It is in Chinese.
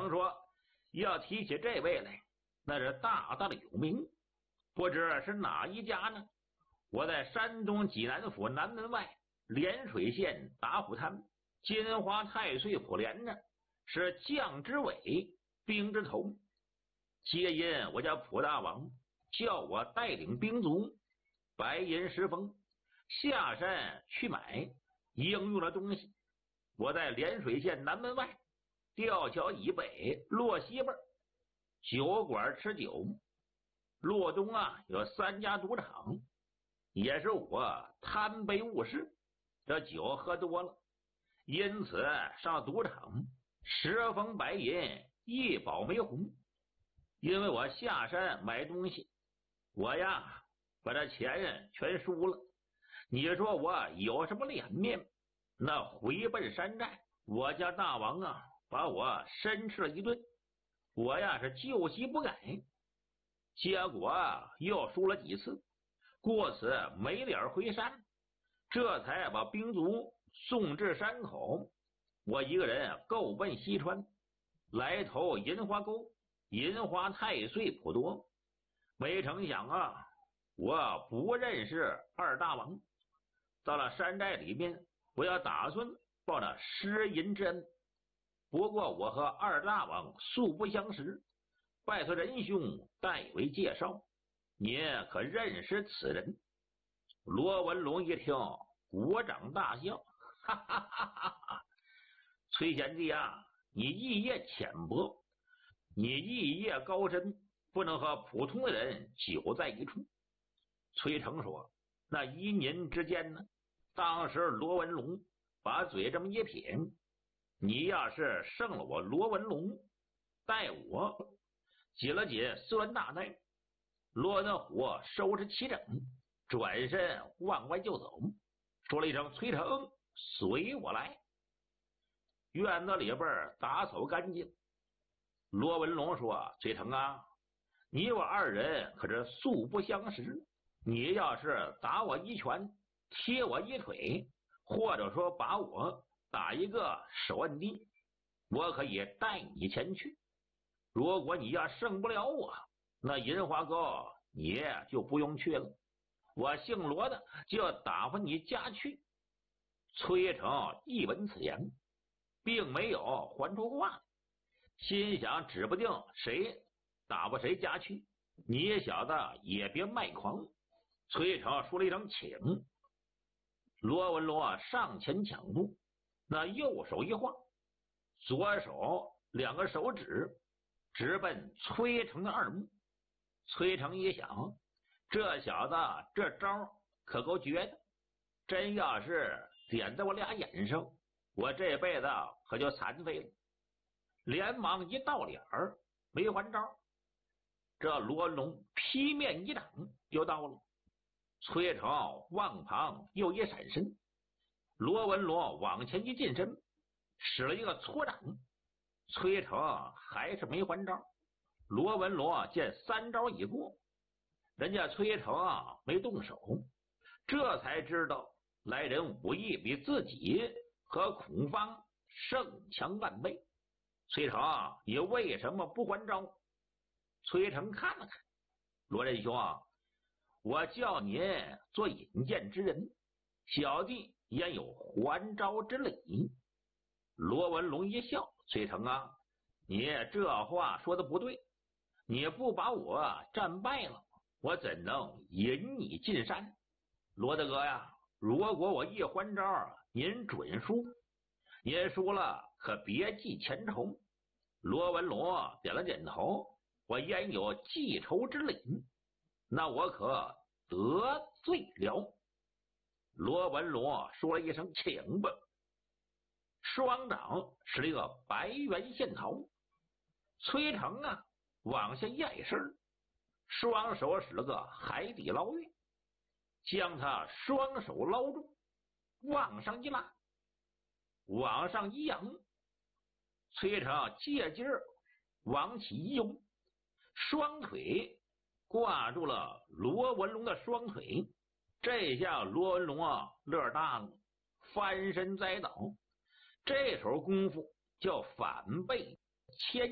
听说要提起这位来，那是大大的有名，不知是哪一家呢？我在山东济南府南门外涟水县打虎滩金华太岁府连着，是将之尾，兵之头。皆因我家普大王叫我带领兵卒白银10封下山去买应用的东西。我在涟水县南门外吊桥以北洛西边酒馆吃酒，洛东有3家赌场，也是我贪杯误事，这酒喝多了，因此上赌场10封白银1宝玫红。因为我下山买东西，我把这钱全输了，你说我有什么脸面？那回奔山寨，我家大王把我申斥了一顿，我是旧习不改，结果又输了几次，过此没脸回山，这才把兵卒送至山口。我一个人够奔西川，来投银花沟银花太岁普多。没成想我不认识二大王，到了山寨里面，我要打算报那失银之恩。不过我和二大王素不相识，拜托仁兄代为介绍，你可认识此人？罗文龙一听，鼓掌大笑，哈哈哈哈哈！崔贤弟你艺业浅薄，你艺业高深，不能和普通的人久在一处。崔成说，那1年之间呢，当时罗文龙把嘴这么一撇，你要是胜了我罗文龙，待我紧了紧斯文大带。罗文虎收拾齐整，转身往外就走，说了一声崔成随我来。院子里边打扫干净，罗文龙说，崔成你我2人可是素不相识，你要是打我一拳，踢我一腿，或者说把我打一个手摁地，我可以带你前去。如果你要胜不了我，那银花沟你就不用去了，我姓罗的就要打发你家去。崔成一闻此言，并没有还出话，心想指不定谁打发谁家去，你小子也别卖狂。崔成说了一声请，罗文龙上前抢步，那右手一晃，左手2个手指直奔崔成的耳目。崔成一想，这小子这招可够绝的，真要是点在我俩眼上，我这辈子可就残废了。连忙一倒脸儿，没还招。这罗文龙劈面一掌就到了，崔成往旁又一闪身，罗文龙往前一近身，使了一个搓掌，崔成还是没还招。罗文龙见3招已过，人家崔成没动手，这才知道来人武艺比自己和孔方胜强万倍。崔成你为什么不还招？崔成看了看，罗仁兄我叫您做引荐之人，小弟焉有还招之理？罗文龙一笑，崔成你这话说的不对，你不把我战败了，我怎能引你进山？罗大哥如果我一还招，您准输，您输了可别记前仇。罗文龙点了点头，我焉有记仇之理？那我可得罪了。罗文龙说了一声请吧，双掌使了一个白猿献桃。崔成往下压一身，双手使了个海底捞月，将他双手捞住，往上一拉，往上一扬，崔成借劲儿往起一拥，双腿挂住了罗文龙的双腿。这下罗文龙乐大了，翻身栽倒。这手功夫叫反背牵